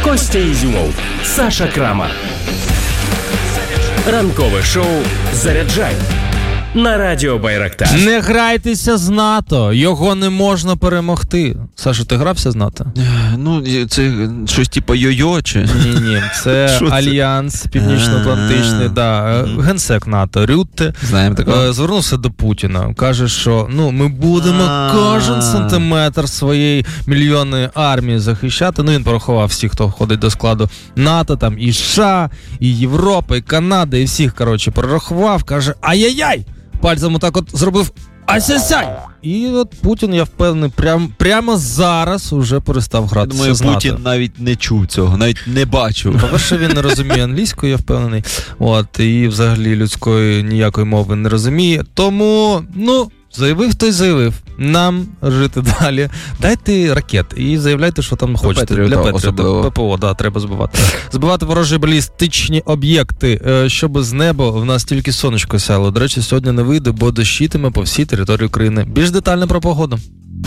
Костя Ізюмов, Саша Крамар. Ранкове шоу «Заряджай» на радіо Байрактар. Не грайтеся з НАТО, його не можна перемогти. Саша, ти грався з НАТО? Ну, це щось типу йо-йо, чи? Ні, це Альянс Північно-Атлантичний, генсек НАТО Рютте звернувся до Путіна. Каже, що ми будемо кожен сантиметр своєї мільйонної армії захищати. Він порахував всіх, хто входить до складу НАТО, там і США, і Європа, і Канада, і всіх, порахував. Каже, ай-яй-яй! Пальцем отак от зробив ай-сяй-сяй! І от Путін, я впевнений, прямо зараз уже перестав гратися з НАТО. Путін навіть не чув цього, навіть не бачив. По-перше, він не розуміє англійської, я впевнений. І взагалі людської ніякої мови не розуміє. Тому, заявив, той заявив. Нам жити далі. Дайте ракет і заявляйте, що там хочете. Для Петріота. ППО, треба збивати. Збивати ворожі балістичні об'єкти, щоб з неба в нас тільки сонечко сяло. До речі, сьогодні не вийде, бо дощитиме по всій території України. Більш детально про погоду.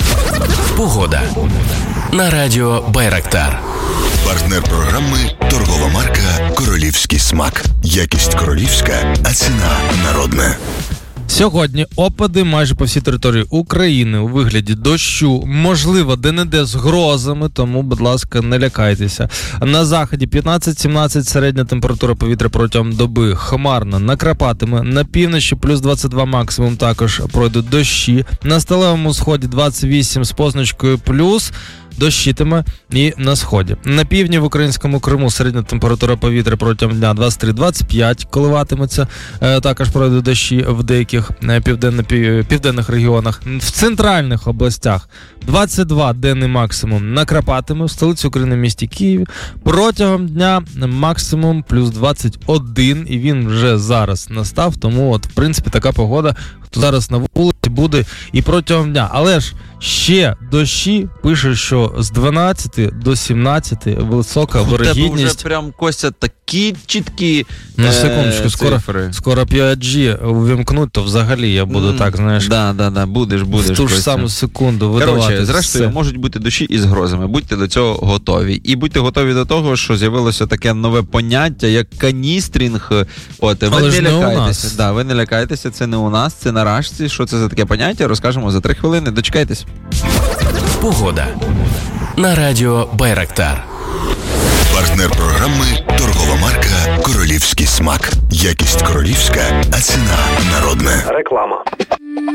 Погода на радіо Байрактар. Партнер програми – торгова марка «Королівський смак». Якість королівська, а ціна народна. Сьогодні опади майже по всій території України у вигляді дощу, можливо, де-не-де з грозами, тому, будь ласка, не лякайтеся. На заході 15-17 середня температура повітря протягом доби, хмарно, накрапатиме, на півночі плюс 22 максимум також пройдуть дощі, на сталевому сході 28 з позначкою плюс, дощитиме і на сході. На півдні в українському Криму середня температура повітря протягом дня 23-25 коливатиметься. Також пройдуть дощі в деяких південних регіонах. В центральних областях 22 денний максимум накрапатиме. В столиці України в місті Києві протягом дня максимум плюс 21. І він вже зараз настав. Тому, в принципі, така погода, хто зараз на вулиці, буде і протягом дня. Але ж ще дощі, пише, що з 12 до 17 висока вирогідність. У тебе вже прям, Костя, такі чіткі секундочку, скоро 5G увімкнуть, то взагалі я буду так, знаєш. Да, будеш, в ту ж саму секунду видавати. Коротше, зрештою, можуть бути дощі із грозами. Будьте до цього готові. І будьте готові до того, що з'явилося таке нове поняття, як каністрінг. Ви не лякайтеся. Ви не лякайтеся, це не у нас, це на Рашці. Що це за таке поняття? Розкажемо за 3 хвилини. Дочекайтесь. Погода на радіо Байрактар. Партнер програми – торгова марка «Королівський смак». Якість королівська, а ціна народна. Реклама.